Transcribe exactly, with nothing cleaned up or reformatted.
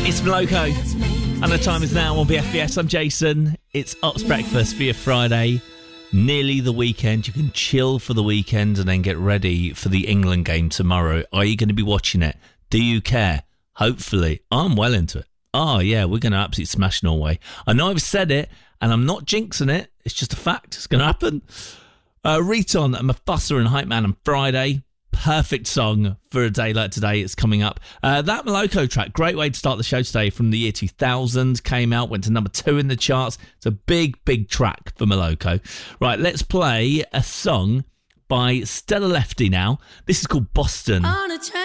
It's Moloko, and the time is now on B F B S. I'm Jason. It's Ops Breakfast for your Friday. Nearly the weekend. You can chill for the weekend and then get ready for the England game tomorrow. Are you going to be watching it? Do you care? Hopefully. I'm well into it. Oh, yeah, we're going to absolutely smash Norway. I know I've said it, and I'm not jinxing it. It's just a fact. It's going to happen. Uh, Riton and Mufasa and Hype Man on Friday. Perfect song for a day like today. It's coming up. Uh, that Moloko track, great way to start the show today, from the year two thousand, came out, went to number two in the charts. It's a big, big track for Moloko. Right, let's play a song by Stella Lefty now. This is called Boston.